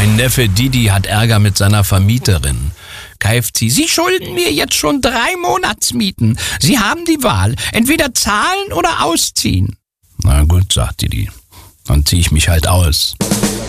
Mein Neffe Didi hat Ärger mit seiner Vermieterin. Keift sie: Sie schulden mir jetzt schon 3 Monatsmieten. Sie haben die Wahl, entweder zahlen oder ausziehen. Na gut, sagt Didi, dann zieh ich mich halt aus.